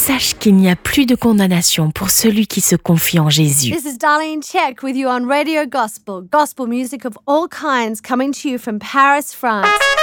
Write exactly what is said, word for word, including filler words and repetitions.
sache qu'il n'y a plus de condamnation pour celui qui se confie en Jésus. This is Darlene Check with you on Radio Gospel, gospel music of all kinds coming to you from Paris, France.